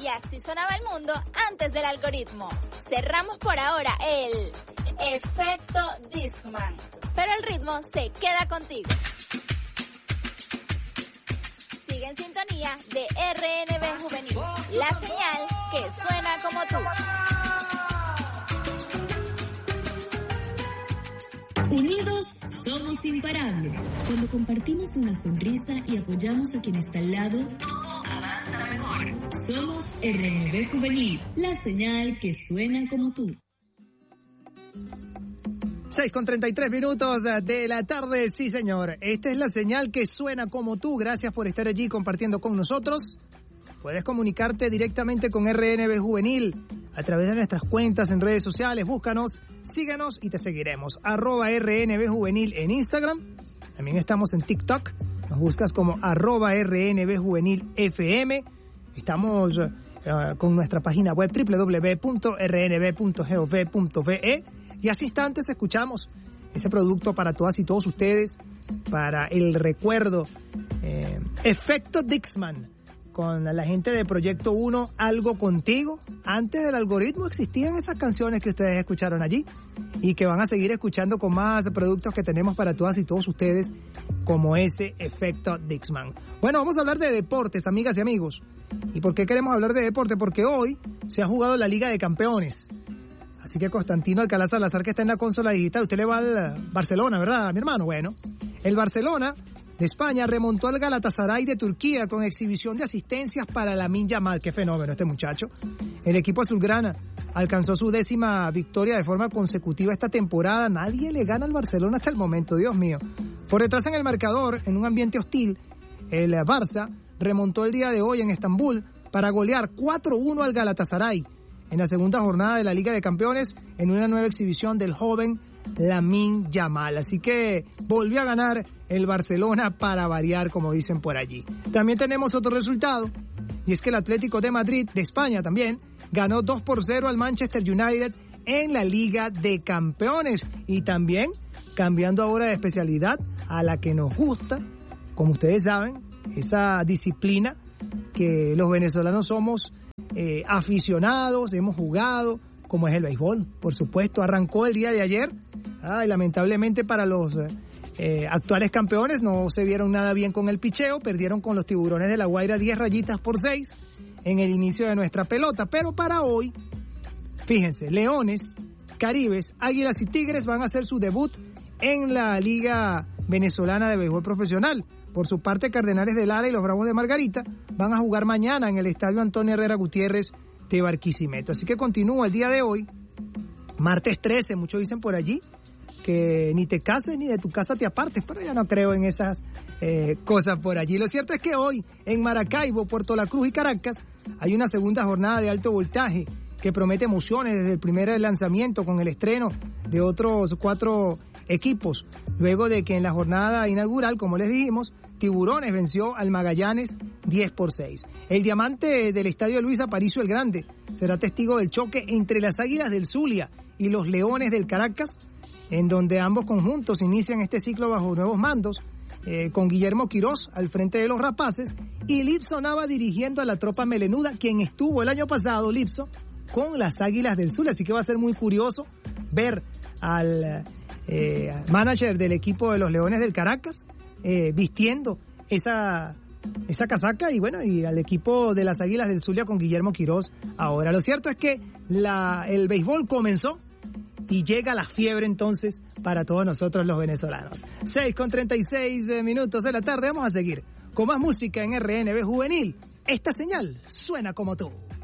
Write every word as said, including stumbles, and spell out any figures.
Y así sonaba el mundo antes del algoritmo. Cerramos por ahora el efecto Discman, pero el ritmo se queda contigo. Sigue en sintonía de R N B Juvenil, la señal que suena como tú. Unidos somos imparables. Cuando compartimos una sonrisa y apoyamos a quien está al lado, todo avanza mejor. Somos R N B Juvenil, la señal que suena como tú. seis con treinta y tres minutos de la tarde, sí señor. Esta es la señal que suena como tú. Gracias por estar allí compartiendo con nosotros. Puedes comunicarte directamente con R N B Juvenil a través de nuestras cuentas en redes sociales. Búscanos, síguenos y te seguiremos. Arroba R N B Juvenil en Instagram. También estamos en TikTok. Nos buscas como arroba R N B Juvenil F M. Estamos uh, con nuestra página web doble u doble u doble u punto r n b punto gov punto b e. Y hace instantes escuchamos ese producto para todas y todos ustedes, para el recuerdo, eh, Efecto Dixman, con la gente de Proyecto uno, Algo Contigo. Antes del algoritmo existían esas canciones que ustedes escucharon allí y que van a seguir escuchando con más productos que tenemos para todas y todos ustedes, como ese Efecto Dixman. Bueno, vamos a hablar de deportes, amigas y amigos. ¿Y por qué queremos hablar de deporte? Porque hoy se ha jugado la Liga de Campeones. Así que Constantino Alcalá Salazar, que está en la consola digital, usted le va al Barcelona, ¿verdad, mi hermano? Bueno, el Barcelona de España remontó al Galatasaray de Turquía con exhibición de asistencias para Lamine Yamal. Qué fenómeno este muchacho. El equipo azulgrana alcanzó su décima victoria de forma consecutiva esta temporada. Nadie le gana al Barcelona hasta el momento, Dios mío. Por detrás en el marcador, en un ambiente hostil, el Barça remontó el día de hoy en Estambul para golear cuatro uno al Galatasaray en la segunda jornada de la Liga de Campeones, en una nueva exhibición del joven Lamine Yamal. Así que volvió a ganar el Barcelona para variar, como dicen por allí. También tenemos otro resultado, y es que el Atlético de Madrid, de España también, ganó dos por cero al Manchester United en la Liga de Campeones. Y también, cambiando ahora de especialidad a la que nos gusta, como ustedes saben, esa disciplina que los venezolanos somos Eh, aficionados, hemos jugado, como es el béisbol, por supuesto. Arrancó el día de ayer, ah, y lamentablemente para los eh, actuales campeones no se vieron nada bien con el picheo, perdieron con los Tiburones de La Guaira diez rayitas por seis en el inicio de nuestra pelota, pero para hoy, fíjense, Leones, Caribes, Águilas y Tigres van a hacer su debut en la Liga Venezolana de Béisbol Profesional. Por su parte, Cardenales de Lara y los Bravos de Margarita van a jugar mañana en el Estadio Antonio Herrera Gutiérrez de Barquisimeto. Así que continúa el día de hoy, martes trece, muchos dicen por allí que ni te cases ni de tu casa te apartes, pero yo no creo en esas eh, cosas por allí. Lo cierto es que hoy en Maracaibo, Puerto La Cruz y Caracas hay una segunda jornada de alto voltaje que promete emociones desde el primer lanzamiento con el estreno de otros cuatro equipos, luego de que en la jornada inaugural, como les dijimos, Tiburones venció al Magallanes diez por seis. El diamante del estadio Luis Aparicio el Grande será testigo del choque entre las Águilas del Zulia y los Leones del Caracas, en donde ambos conjuntos inician este ciclo bajo nuevos mandos, eh, con Guillermo Quirós al frente de los Rapaces y Lipso Nava dirigiendo a la tropa melenuda, quien estuvo el año pasado, Lipso, con las Águilas del Zulia. Así que va a ser muy curioso ver al eh, manager del equipo de los Leones del Caracas eh, vistiendo esa, esa casaca, y bueno, y al equipo de las Águilas del Zulia con Guillermo Quirós ahora. Lo cierto es que la, el béisbol comenzó y llega la fiebre entonces para todos nosotros los venezolanos. seis con treinta y seis minutos de la tarde. Vamos a seguir con más música en R N B Juvenil. Esta señal suena como tú.